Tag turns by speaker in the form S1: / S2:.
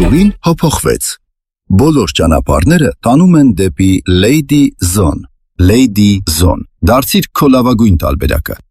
S1: ուղին փոփոխվեց։ Բոլոր ճանապարհները տանում են դեպի Lady Zone։ Lady Zone։ Դարձիր քո լավագույն տարբերակը։